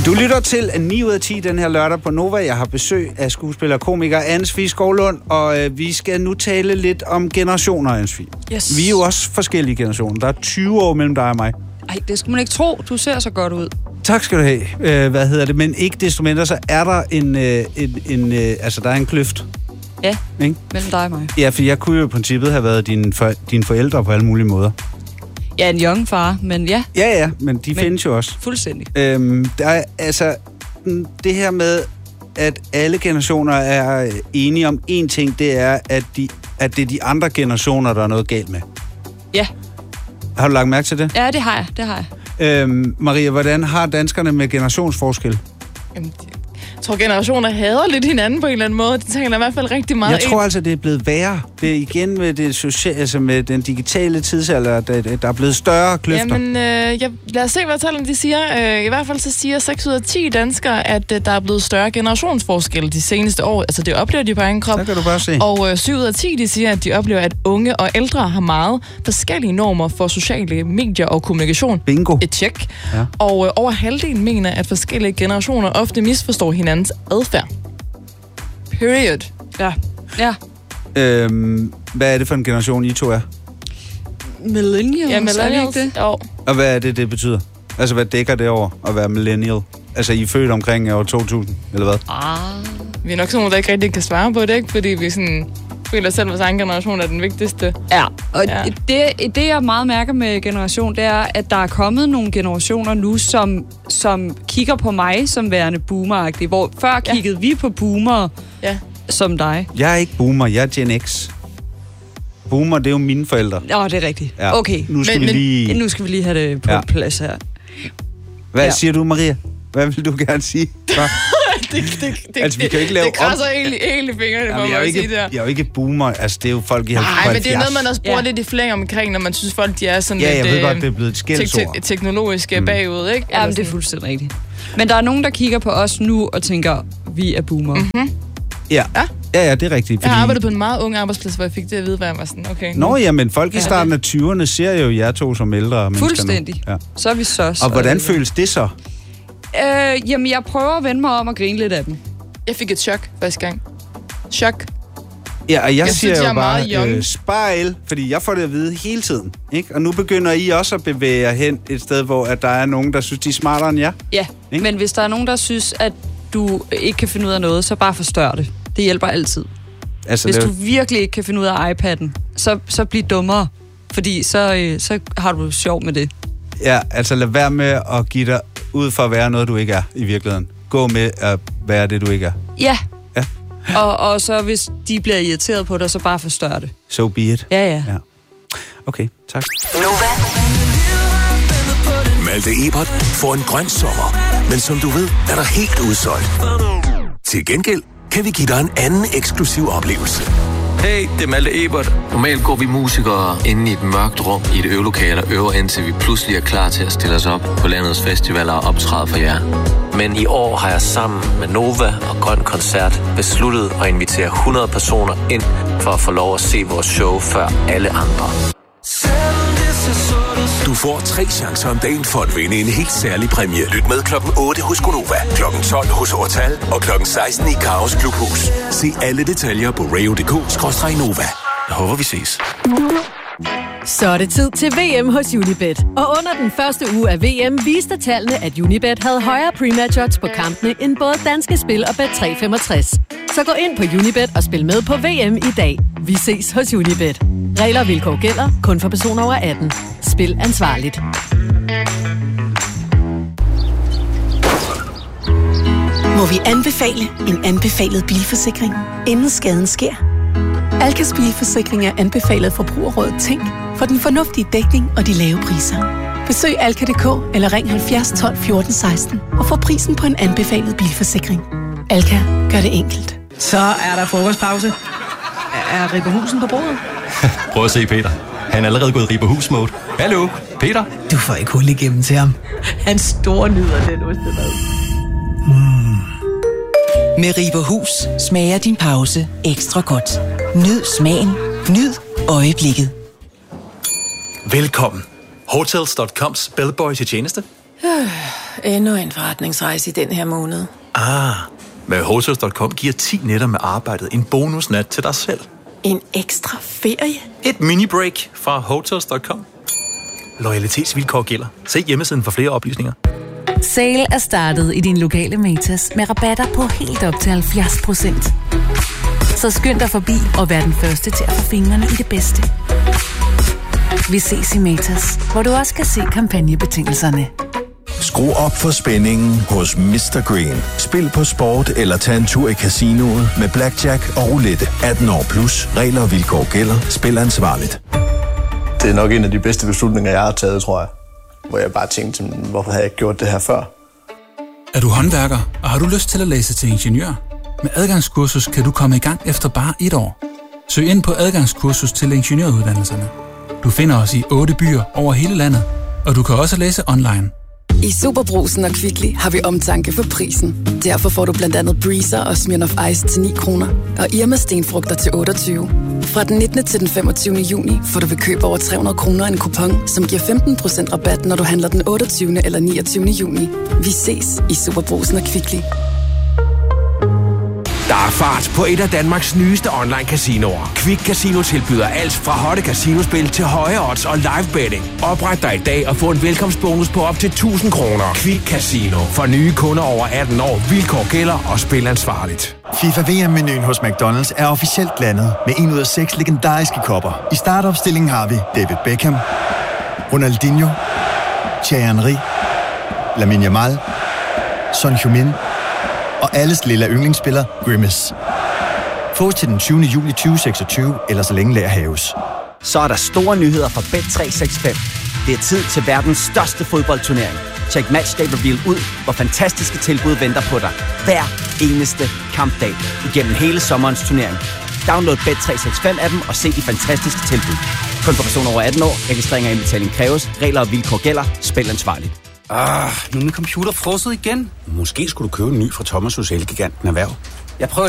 Du lytter til 9 ud af 10 den her lørdag på Nova. Jeg har besøg af skuespiller og komiker Anne-Sophie Skovlund, og vi skal nu tale lidt om generationer, Anne-Sophie. Yes. Vi er jo også forskellige generationer. Der er 20 år mellem dig og mig. Ej, det skal man ikke tro. Du ser så godt ud. Tak skal du have. Men ikke desto mindre, så er der der er en kløft. Ja, ikke? Mellem dig og mig. Ja, for jeg kunne jo i princippet have været dine forældre på alle mulige måder. Ja, en young far, men ja. Ja, men de findes jo også. Fuldstændig. Der er det her med, at alle generationer er enige om én ting, det er, at det er de andre generationer, der er noget galt med. Ja. Har du lagt mærke til det? Ja, det har jeg. Maria, hvordan har danskerne med generationsforskel? Jamen, jeg tror, generationer hader lidt hinanden på en eller anden måde. De taler i hvert fald rigtig meget. Jeg tror altså, det er blevet værre. Det er igen med det sociale, altså med den digitale tidsalder, der er blevet større kløfter. Jamen, lad os se, hvad tallene de siger. I hvert fald så siger 6 ud af 10 danskere, at der er blevet større generationsforskel de seneste år. Altså, det oplever de på egen krop. Så kan du bare se. Og 7 ud af 10, de siger, at de oplever, at unge og ældre har meget forskellige normer for sociale medier og kommunikation. Bingo. Et tjek. Ja. Og over halvdelen mener, at forskellige generationer ofte misforstår hinandens adfærd. Period. Ja. Hvad er det for en generation, I to er? Millennials. Ja, millennials. Og hvad er det betyder? Altså, hvad dækker det over at være millennial? Altså, I er født omkring år 2000, eller hvad? Vi er nok sådan nogle, der ikke rigtig kan svare på det, ikke? Fordi vi sådan føler selv, at vores egen generation er den vigtigste. Ja, og det jeg meget mærker med generation, det er, at der er kommet nogle generationer nu, som kigger på mig som værende boomer-agtig, hvor før kiggede vi på boomer som dig. Jeg er ikke boomer, jeg er Gen X. Boomer, det er jo mine forældre. Det er rigtigt. Ja. Okay. Nu skal vi lige have det på plads her. Hvad siger du, Maria? Hvad vil du gerne sige? Vi kan ikke lave det krasser egentlig fingrene på mig at sige det her. Jeg er jo ikke boomer. Altså, det er jo folk i 70. Nej, men det er noget, man også bruger lidt i flæng omkring, når man synes, folk de er sådan lidt... Ja, jeg ved godt, det er blevet et skældsord. Teknologisk bagud, ikke? Ja, men det er fuldstændig rigtigt. Men der er nogen, der kigger på os nu og tænker, vi er boomer. Mm-hmm. Ja, det er rigtigt. Jeg har arbejdet på en meget ung arbejdsplads, hvor jeg fik det at vide, hvad jeg var sådan, okay. Men folk i starten af 20'erne ser jo jer to som ældre mennesker. Fuldstændig. Ja. Så er vi så. Og hvordan føles det så? Jamen, jeg prøver at vende mig om og grine lidt af dem. Jeg fik et chok første gang. Chok. Ja, og jeg siger synes, jo bare, spejl, fordi jeg får det at vide hele tiden. Ikke? Og nu begynder I også at bevæge jer hen et sted, hvor at der er nogen, der synes, de er smartere end jer. Ja, ikke? Men hvis der er nogen, der synes, at du ikke kan finde ud af noget, så bare forstør det. Det hjælper altid. Altså, hvis du virkelig ikke kan finde ud af iPad'en, så bliv dummere. Fordi så har du sjov med det. Ja, altså lad være med at give dig ud for at være noget, du ikke er i virkeligheden. Gå med at være det, du ikke er. Ja. Og så hvis de bliver irriteret på dig, så bare forstør det. So be it. Ja. Okay, tak. Malte Ebert får en grøn sommer, men som du ved, er der helt udsolgt. Til gengæld kan vi give dig en anden eksklusiv oplevelse. Hey, det er Malte Ebert. Normalt går vi musikere inde i et mørkt rum i et øvelokale og øver indtil vi pludselig er klar til at stille os op på landets festivaler og optræde for jer. Men i år har jeg sammen med Nova og Grøn Koncert besluttet at invitere 100 personer ind for at få lov at se vores show før alle andre. Du får 3 chancer om dagen for at vinde en helt særlig præmie. Lyt med klokken 8 hos Gonova, klokken 12 hos Ortal og klokken 16 i Kaos Klubhus. Se alle detaljer på radio.dk/Nova. Jeg håber, vi ses. Så er det tid til VM hos Unibet. Og under den første uge af VM viste tallene, at Unibet havde højere pre-match odds på kampene end både Danske Spil og Bet365. Så gå ind på Unibet og spil med på VM i dag. Vi ses hos Unibet. Regler og vilkår gælder kun for personer over 18. Spil ansvarligt. Må vi anbefale en anbefalet bilforsikring, inden skaden sker? Alkas bilforsikring er anbefalet Forbrugerrådet Tænk for den fornuftige dækning og de lave priser. Besøg alka.dk eller ring 70 12 14 16 og få prisen på en anbefalet bilforsikring. Alka gør det enkelt. Så er der frokostpause. Er Ripper Husen på bordet? Prøv at se, Peter. Han er allerede gået Ripper Hus-mode. Hallo, Peter? Du får ikke hul igennem til ham. Han store nyder den ostemad. Med Ripper Hus smager din pause ekstra godt. Nyd smagen. Nyd øjeblikket. Velkommen. Hotels.coms bellboy til tjeneste. Endnu en forretningsrejse i den her måned. Med Hotels.com giver 10 nætter med arbejdet en bonusnat til dig selv. En ekstra ferie? Et mini-break fra Hotels.com. Loyalitetsvilkår gælder. Se hjemmesiden for flere oplysninger. Sale er startet i din lokale Matas med rabatter på helt op til 70%. Så skynd dig forbi og vær den første til at få fingrene i det bedste. Vi ses i Matas, hvor du også kan se kampagnebetingelserne. Skru op for spændingen hos Mr. Green. Spil på sport eller tag en tur i casinoet med blackjack og roulette. 18 år plus. Regler og vilkår gælder. Spil ansvarligt. Det er nok en af de bedste beslutninger, jeg har taget, tror jeg. Hvor jeg bare tænkte, hvorfor har jeg ikke gjort det her før? Er du håndværker, og har du lyst til at læse til ingeniør? Med adgangskursus kan du komme i gang efter bare 1 år. Søg ind på adgangskursus til ingeniøruddannelserne. Du finder os i 8 byer over hele landet, og du kan også læse online. I Superbrugsen og Kvickly har vi omtanke for prisen. Derfor får du blandt andet Breezer og Smirnoff Ice til 9 kroner, og Irma stenfrugter til 28. Fra den 19. til den 25. juni får du ved køb over 300 kroner en kupon, som giver 15% rabat, når du handler den 28. eller 29. juni. Vi ses i Superbrugsen og Kvickly. Der er fart på et af Danmarks nyeste online-casinoer. Quick Casino tilbyder alt fra hotte casinospil til høje odds og live betting. Opret dig i dag og få en velkomstbonus på op til 1000 kroner. Quick Casino. For nye kunder over 18 år. Vilkår gælder og spil ansvarligt. FIFA VM-menuen hos McDonald's er officielt landet med 1 ud af 6 legendariske kopper. I startopstillingen har vi David Beckham, Ronaldinho, Thierry Henry, Lamine Yamal, Son Heung-min og alles lille yndlingsspiller, Grimace. Få til den 20. juli 2026, eller så længe lager haves. Så er der store nyheder fra Bet365. Det er tid til verdens største fodboldturnering. Check Matchday Reveal ud, hvor fantastiske tilbud venter på dig. Hver eneste kampdag igennem hele sommerens turnering. Download Bet365-appen og se de fantastiske tilbud. Kun for personer over 18 år. Registrering og indbetaling kræves. Regler og vilkår gælder. Spil ansvarligt. Nu er min computer frosset igen. Måske skulle du købe en ny fra Thomas' Elgiganten Erhverv. Jeg prøver